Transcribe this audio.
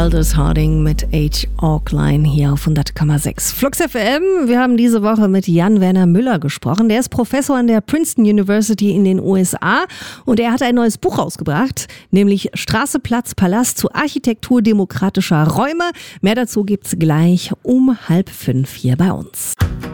Aldous Harding mit H. Aukline hier auf 100,6. Flux FM, wir haben diese Woche mit Jan-Werner Müller gesprochen. Der ist Professor an der Princeton University in den USA und er hat ein neues Buch rausgebracht, nämlich Straße, Platz, Palast zur Architektur demokratischer Räume. Mehr dazu gibt's gleich um 4:30 hier bei uns.